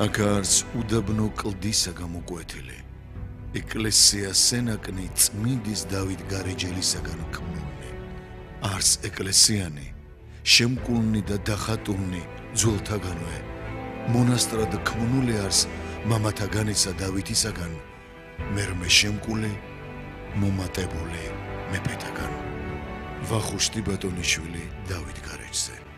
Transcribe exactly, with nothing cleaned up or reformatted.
აქ არს უდაბნო კლდისა გამოკვეთილი. ეკლესია სენაკნი წმინდის დავით გარეჯელისაგან ქმნილნი. არს ეკლესიანი, შემკულნი და დახატულნი ძველთაგანვე. მონასტრად ქმნული არს მამათაგანისა დავითისაგან, მერმე შემკული, მომატებული მეფეთაგან. ვახუშტი ბატონიშვილი დავით გარეჯზე.